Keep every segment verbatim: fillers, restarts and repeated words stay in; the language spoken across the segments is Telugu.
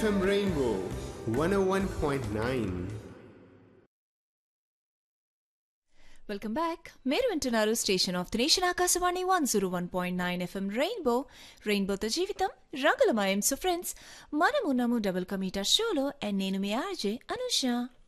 F M Rainbow one oh one point nine. Welcome back. మీరు వింటున్నారు station of the nation Akashvani one zero one point nine FM rainbow రెయిన్బోతో జీవితం రంగులమయం. సో ఫ్రెండ్స్, మనం ఉన్నాము డబుల్ కమీటా షోలో అండ్ నేను మీ ఆర్జే అనుష.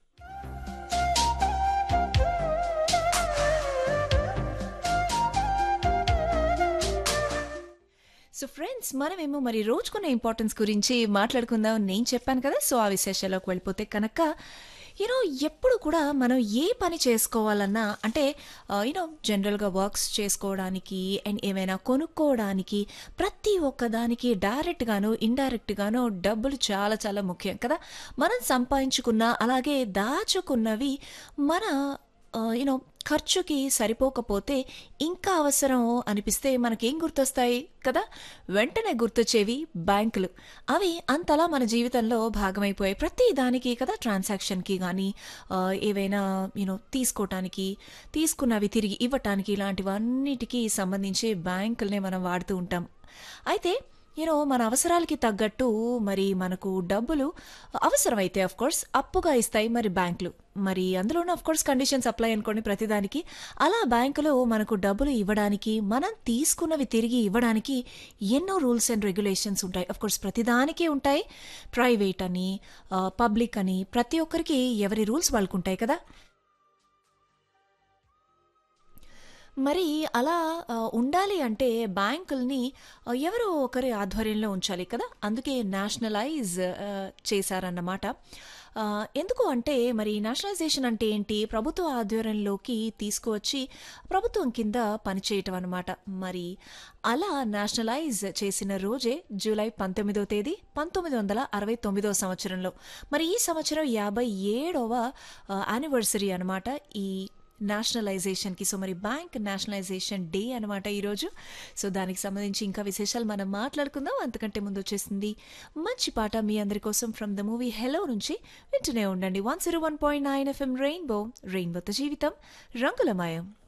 సో ఫ్రెండ్స్, మనమేమో మరి రోజుకున్న ఇంపార్టెన్స్ గురించి మాట్లాడుకుందాం నేను చెప్పాను కదా. సో ఆ విశేషాల్లోకి వెళ్ళిపోతే కనుక యూనో ఎప్పుడు కూడా మనం ఏ పని చేసుకోవాలన్నా అంటే యూనో జనరల్గా వర్క్స్ చేసుకోవడానికి అండ్ ఏమైనా కొనుక్కోవడానికి ప్రతి ఒక్కదానికి డైరెక్ట్గాను ఇండైరెక్ట్గాను డబ్బులు చాలా చాలా ముఖ్యం కదా. మనం సంపాదించుకున్న అలాగే దాచుకున్నవి మన యూనో ఖర్చుకి సరిపోకపోతే ఇంకా అవసరం అనిపిస్తే మనకేం గుర్తొస్తాయి కదా, వెంటనే గుర్తొచ్చేవి బ్యాంకులు. అవి అంతలా మన జీవితంలో భాగమైపోయాయి ప్రతి దానికి కదా. ట్రాన్సాక్షన్కి కానీ ఏవైనా యూనో తీసుకోవటానికి, తీసుకున్నవి తిరిగి ఇవ్వటానికి, ఇలాంటివన్నిటికీ సంబంధించి బ్యాంకులనే మనం వాడుతూ ఉంటాం. అయితే యూనో మన అవసరాలకి తగ్గట్టు మరి మనకు డబ్బులు అవసరమైతే అఫ్ కోర్స్ అప్పుగా ఇస్తాయి మరి బ్యాంకులు. మరి అందులోనూ అఫ్ కోర్స్ కండిషన్స్ అప్లై అనుకోండి ప్రతిదానికి. అలా బ్యాంకులు మనకు డబ్బులు ఇవ్వడానికి, మనం తీసుకున్నవి తిరిగి ఇవ్వడానికి ఎన్నో రూల్స్ అండ్ రెగ్యులేషన్స్ ఉంటాయి. అఫ్ కోర్స్ ప్రతిదానికి ఉంటాయి. ప్రైవేట్ అని, పబ్లిక్ అని, ప్రతి ఒక్కరికి ఎవరి రూల్స్ వాళ్ళకు ఉంటాయి కదా. మరి అలా ఉండాలి అంటే బ్యాంకుల్ని ఎవరో ఒకరి ఆధ్వర్యంలో ఉంచాలి కదా. అందుకే నేషనలైజ్ చేశారన్నమాట. ఎందుకు అంటే మరి నేషనలైజేషన్ అంటే ఏంటి, ప్రభుత్వ ఆధ్వర్యంలోకి తీసుకువచ్చి ప్రభుత్వం కింద పనిచేయటం అన్నమాట. మరి అలా నేషనలైజ్ చేసిన రోజే జూలై పంతొమ్మిదో తేదీ పంతొమ్మిది వందల అరవై తొమ్మిదో సంవత్సరంలో. మరి ఈ సంవత్సరం యాభై ఏడవ యానివర్సరీ అనమాట ఈ నేషనలైజేషన్కి. సో మరి బ్యాంక్ నేషనలైజేషన్ డే అనమాట ఈరోజు. సో దానికి సంబంధించి ఇంకా విశేషాలు మనం మాట్లాడుకుందాం. అంతకంటే ముందు వచ్చేసింది మంచి పాట మీ అందరి కోసం ఫ్రమ్ ద మూవీ హెలో నుంచి. వింటూనే ఉండండి one zero one point nine FM rainbow రెయిన్బోతో జీవితం రంగులమయం.